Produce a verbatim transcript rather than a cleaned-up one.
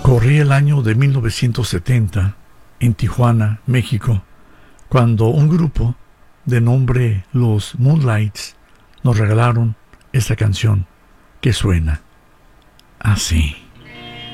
Corría el año de mil novecientos setenta en Tijuana, México, cuando un grupo de nombre Los Moonlights nos regalaron esta canción que suena así.